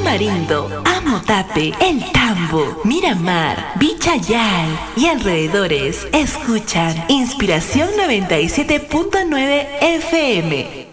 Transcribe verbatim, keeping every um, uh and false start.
Tamarindo, Amotape, El Tambo, Miramar, Vichayal y alrededores escuchan Inspiración noventa y siete punto nueve F M.